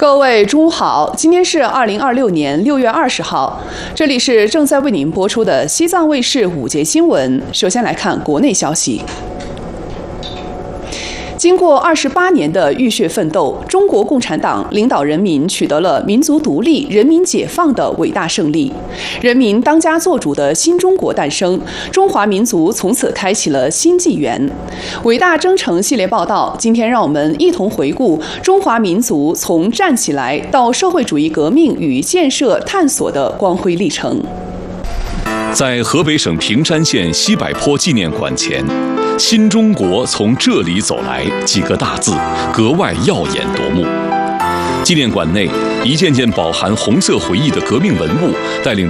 各位中午好，今天是2026年6月20号，这里是正在为您播出的西藏卫视午间新闻。首先来看国内消息。经过28年的浴血奋斗，中国共产党领导人民取得了民族独立、人民解放的伟大胜利，人民当家作主的新中国诞生，中华民族从此开启了新纪元。伟大征程系列报道，今天让我们一同回顾中华民族从站起来到社会主义革命与建设探索的光辉历程。 在河北省平山县西柏坡纪念馆前，新中国从这里走来几个大字格外耀眼夺目。纪念馆内，一件件饱含红色回忆的革命文物带领